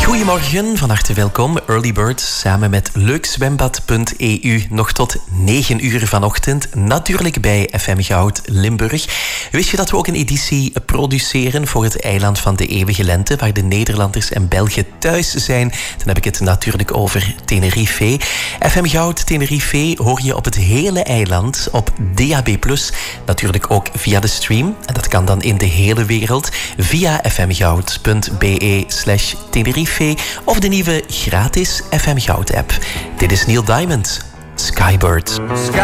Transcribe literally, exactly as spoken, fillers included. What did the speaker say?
Goedemorgen, van harte welkom. Early Bird samen met leukzwembad punt e u. Nog tot negen uur vanochtend. Natuurlijk bij F M Goud Limburg. Wist je dat we ook een editie produceren voor het eiland van de eeuwige lente, waar de Nederlanders en Belgen thuis zijn? Dan heb ik het natuurlijk over Tenerife. F M Goud Tenerife hoor je op het hele eiland op D A B plus. Natuurlijk ook via de stream. En dat kan dan in de hele wereld via fmgoud punt be slash Tenerife. Of de nieuwe gratis F M Goud app. Dit is Neil Diamond, Skybird.